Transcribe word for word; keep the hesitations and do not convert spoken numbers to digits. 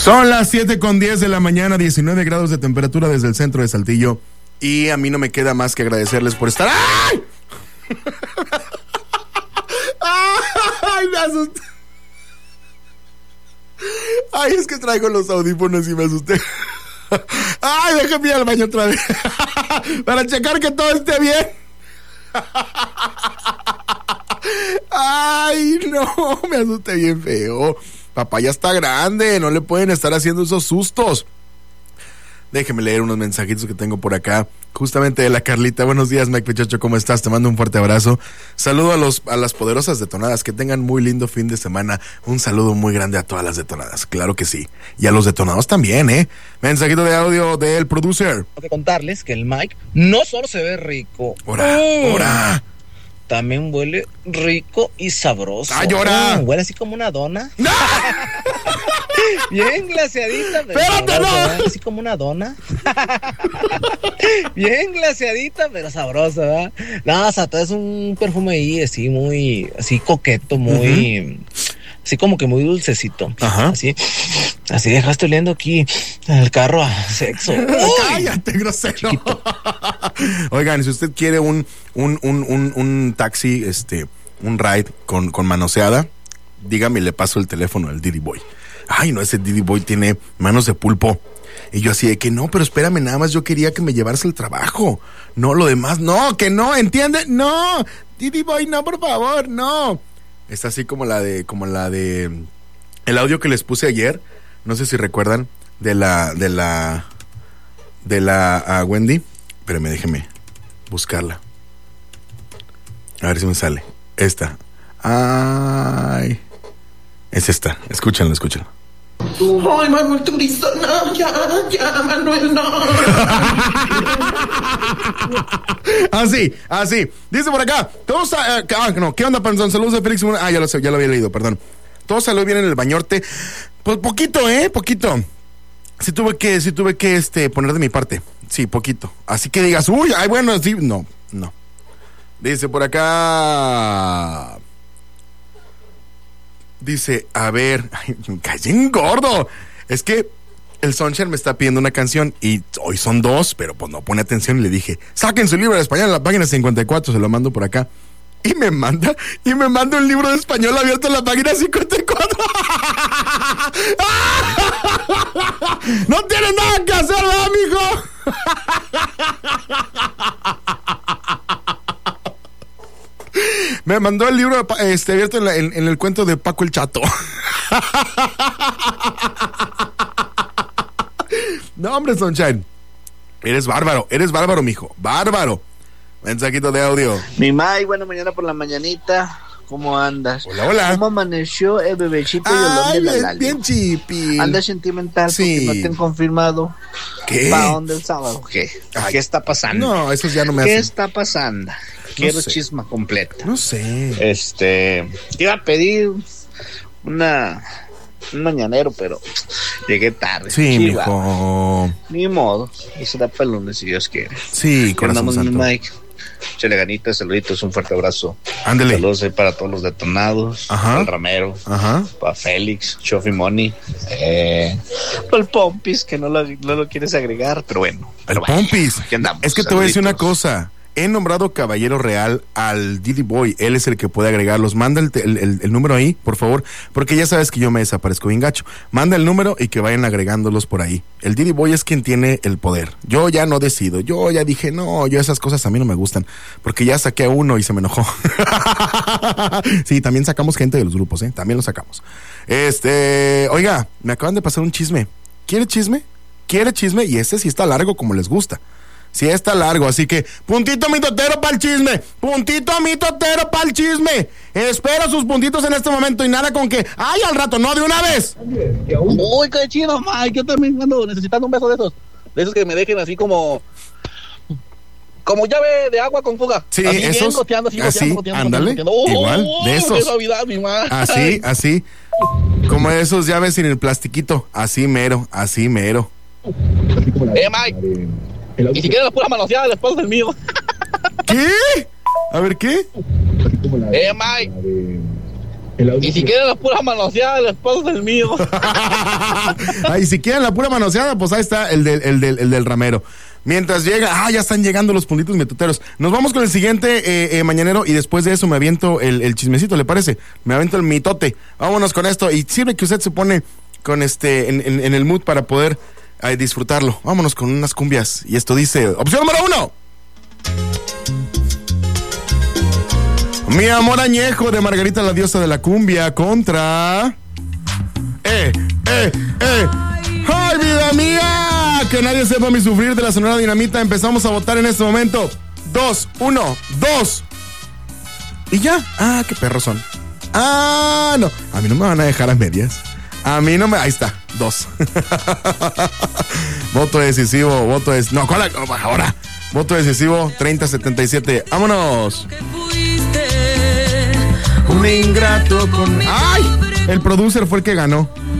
Son las siete con diez de la mañana, diecinueve grados de temperatura desde el centro de Saltillo. Y a mí no me queda más que agradecerles por estar. ¡Ay! ¡Ay, me asusté! Ay, es que traigo los audífonos y me asusté. Ay, déjame ir al baño otra vez para checar que todo esté bien. Ay, no, me asusté bien feo. Papá ya está grande, no le pueden estar haciendo esos sustos. Déjeme leer unos mensajitos que tengo por acá. Justamente de la Carlita. Buenos días, Mike Pechocho, ¿cómo estás? Te mando un fuerte abrazo. Saludo a los a las poderosas detonadas. Que tengan muy lindo fin de semana. Un saludo muy grande a todas las detonadas. Claro que sí. Y a los detonados también, ¿eh? Mensajito de audio del producer. Tengo que contarles que el Mike no solo se ve rico. ¡Ora! Mm. ¡Ora! También huele rico y sabroso. ¡Ay, ora! Mm, huele así como una dona. ¡No! Bien glaseadita, pero ¡Espérate, sabrosa, no! así como una dona. Bien glaseadita, pero sabrosa, ¿verdad? No, o sea, todo es un perfume ahí, así muy, así coqueto, muy, uh-huh. así como que muy dulcecito. Ajá. Así, así dejaste oliendo aquí en el carro a sexo. ¡Cállate, grosero! Oigan, si usted quiere un, un, un, un, un taxi, este, un ride con, con manoseada, dígame y le paso el teléfono al Diddy Boy. Ay, no, ese Diddy Boy tiene manos de pulpo. Y yo así de que no, pero espérame, nada más yo quería que me llevaras al trabajo. No, lo demás, no, que no, ¿entiende? No, Diddy Boy, no, por favor, no. Está así como la de, como la de, el audio que les puse ayer, no sé si recuerdan, de la, de la, de la uh, Wendy. Espérame, déjeme buscarla. A ver si me sale. Esta. Ay. Es esta. Escúchanlo, escúchanlo. Ay, Manuel Turizo, no, ya, ya, Manuel, no. Así, así. Dice por acá, todos, uh, ah, no, ¿qué onda, panzón? Saludos de Félix. Ah, ya lo sé, ya lo había leído, perdón. Todo salió bien en el bañorte. Pues poquito, ¿eh? Poquito. Sí tuve que, sí tuve que, este, poner de mi parte. Sí, poquito. Así que digas, uy, ay, bueno, sí, no, no. Dice por acá... Dice, a ver, ay, callen gordo. Es que el Sunshine me está pidiendo una canción y hoy son dos, pero pues no pone atención y le dije, saquen su libro de español en la página cincuenta y cuatro, se lo mando por acá. Y me manda, y me manda un libro de español abierto en la página cincuenta y cuatro. No tiene nada que hacer, ¿verdad, mijo? Me mandó el libro este, abierto en, la, en, en el cuento de Paco el Chato. No, hombre, Sunshine. Eres bárbaro, eres bárbaro, mijo. Bárbaro. Mensajito de audio. Mi May, buena mañana por la mañanita. ¿Cómo andas? Hola, hola. ¿Cómo amaneció el bebecito y el de la Lali? Bien chipi. Anda sentimental sí. Porque no te han confirmado. ¿Qué? ¿Para dónde el sábado? ¿Qué? Ay, ¿Qué está pasando? No, eso ya no me hace. ¿Qué está pasando? Quiero no sé. Chisma completa. No sé. Este, iba a pedir una un mañanero, pero llegué tarde. Sí, mijo. Ni modo. Y será para el lunes si Dios quiere. Sí, corazón santo. Mike. Chale ganitas, saluditos, un fuerte abrazo. Ándele. Saludos ahí para todos los detonados. Ajá. Para el Ramero. Ajá. Para Félix, Shofi Money. Eh, para el Pompis, que no lo, no lo quieres agregar, pero bueno. El pero Pompis. Bueno, aquí andamos. Es que te voy a decir una cosa. He nombrado caballero real al Diddy Boy. Él es el que puede agregarlos. Manda el, el, el, el número ahí, por favor, porque ya sabes que yo me desaparezco bien gacho. Manda el número y que vayan agregándolos por ahí. El Diddy Boy es quien tiene el poder. Yo ya no decido. Yo ya dije, no, yo esas cosas a mí no me gustan, porque ya saqué a uno y se me enojó. Sí, también sacamos gente de los grupos, ¿eh? También los sacamos. Este, oiga, me acaban de pasar un chisme. ¿Quiere chisme? ¿Quiere chisme? Y ese sí está largo como les gusta. Sí está largo, así que puntito mi totero para el chisme, puntito mi totero para el chisme. Espero sus puntitos en este momento y nada con que, ay, al rato, no, de una vez. Uy, qué chido, Mike, yo también ando necesitando un beso de esos, de esos que me dejen así como, como llave de agua con fuga. Sí, así, esos, bien, goteando, así, así, goteando, goteando, ándale, goteando, goteando. igual, Oh, de esos. Qué suavidad, mi ma. Así, así, como esos llaves sin el plastiquito, así mero, así mero. Eh, Mike. Y si quieres la pura manoseada después del mío. ¿Qué? A ver, ¿qué? Eh, Mike. Y si quieren la pura manoseada, les paso el mío. Ay, si quieren la pura manoseada, pues ahí está el del, el del, el del ramero. Mientras llega, ah, ya están llegando los puntitos mitoteros. Nos vamos con el siguiente eh, eh, mañanero y después de eso me aviento el, el chismecito, ¿le parece? Me aviento el mitote. Vámonos con esto y sirve que usted se pone con este en, en, en el mood para poder eh, disfrutarlo. Vámonos con unas cumbias y esto dice, opción número uno. Mi amor añejo de Margarita la diosa de la cumbia contra... ¡Eh, eh, eh! ¡Ay, vida mía! Que nadie sepa mi sufrir de la Sonora Dinamita. Empezamos a votar en este momento. Dos, uno, dos. Y ya. Ah, qué perros son. Ah, no. A mí no me van a dejar a medias. A mí no me... Ahí está. Dos. Voto decisivo. Voto decisivo. No, ¿cuál? Ahora. Voto decisivo. treinta setenta y siete. ¡Vámonos! Un ingrato con... ¡Ay! El producer fue el que ganó.